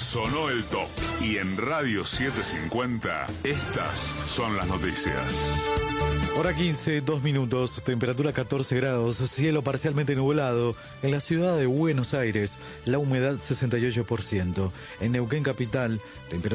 Sonó el top. Y en Radio 750, estas son las noticias. Hora 15, 2 minutos, temperatura 14 grados, cielo parcialmente nublado. En la ciudad de Buenos Aires, la humedad 68%. En Neuquén capital, temperatura